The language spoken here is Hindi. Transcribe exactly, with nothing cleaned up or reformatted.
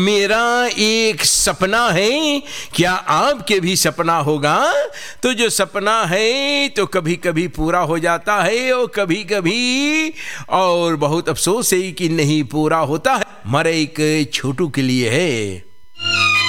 मेरा एक सपना है, क्या आपके भी सपना होगा? तो जो सपना है तो कभी कभी पूरा हो जाता है और कभी कभी और बहुत अफसोस है कि नहीं पूरा होता है। मरे एक छोटू के लिए है।